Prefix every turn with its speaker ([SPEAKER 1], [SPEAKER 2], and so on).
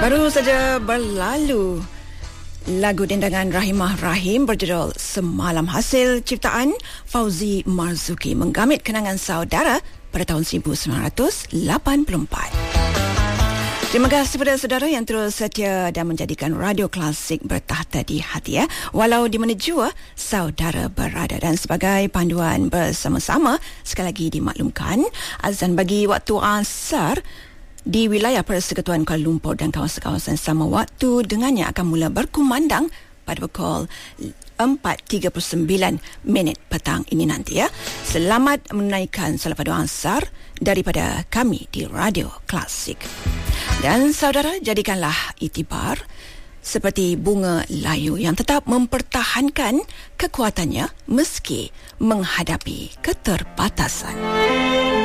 [SPEAKER 1] Baru saja berlalu lagu dendangan Rahimah Rahim berjudul Semalam, hasil ciptaan Fauzi Marzuki, menggamit kenangan saudara pada tahun 1984. Terima kasih kepada saudara yang terus setia dan menjadikan radio klasik bertahta di hati ya. Walau di mana jua saudara berada, dan sebagai panduan bersama-sama, sekali lagi dimaklumkan azan bagi waktu asar di wilayah Persekutuan Kuala Lumpur dan kawasan-kawasan sama waktu dengannya akan mula berkumandang pada pukul 4.39 petang ini nanti ya. Selamat menunaikan salat pada asar daripada kami di Radio Klasik. Dan saudara, jadikanlah itibar seperti bunga layu yang tetap mempertahankan kekuatannya meski menghadapi keterbatasan.